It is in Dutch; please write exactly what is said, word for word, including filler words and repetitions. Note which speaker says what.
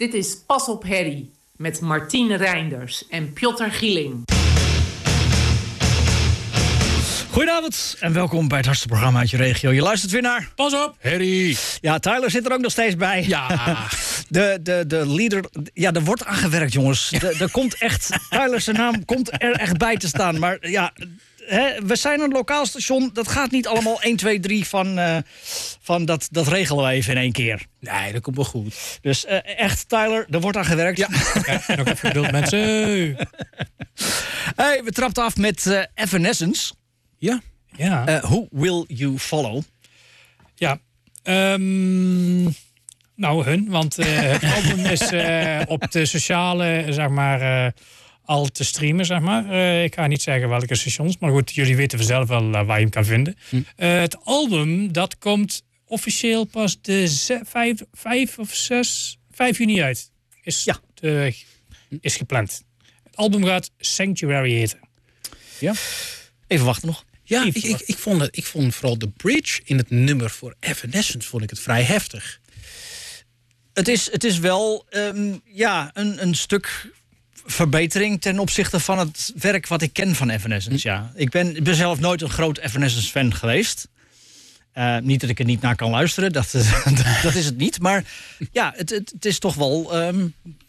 Speaker 1: Dit is Pas op Harry met Martien Reinders en Piotr Gieling.
Speaker 2: Goedenavond en welkom bij het hardste programma uit je regio. Je luistert weer naar
Speaker 3: Pas op, Harry.
Speaker 2: Ja, Tyler zit er ook nog steeds bij.
Speaker 3: Ja.
Speaker 2: De, de, de leader... Ja, er wordt aangewerkt, jongens. De, er komt echt... Tyler's naam komt er echt bij te staan. Maar ja... He, we zijn een lokaal station, dat gaat niet allemaal één, twee, drie van, uh, van dat, dat regelen we even in één keer.
Speaker 3: Nee, dat komt wel goed.
Speaker 2: Dus uh, echt, Tyler, er wordt aan gewerkt.
Speaker 3: Ja, ja en ook even geduld, mensen.
Speaker 2: Hey, we trapten af met uh, Evanescence.
Speaker 3: Ja. ja.
Speaker 2: Uh, Who Will You Follow?
Speaker 3: Ja. Um, nou, hun, want uh, het album is uh, op de sociale, zeg maar... Uh, al te streamen, zeg maar. Uh, ik ga niet zeggen welke stations, maar goed, jullie weten vanzelf wel uh, waar je hem kan vinden. Hm. Uh, het album, dat komt officieel pas de ze- vijf, vijf of zes, vijf juni uit. Is,
Speaker 2: ja.
Speaker 3: de, is gepland. Het album gaat Sanctuary heten.
Speaker 2: Ja. Even wachten nog.
Speaker 4: Ja, ik, ik, ik, vond het, ik vond vooral de bridge in het nummer voor Evanescence vond ik het vrij heftig.
Speaker 2: Het is, het is wel um, ja, een, een stuk... verbetering ten opzichte van het werk wat ik ken van Evanescence, ja. Ik ben, ik ben zelf nooit een groot Evanescence-fan geweest. Uh, niet dat ik er niet naar kan luisteren, dat, dat is het niet. Maar ja, het, het, het is toch wel... Um,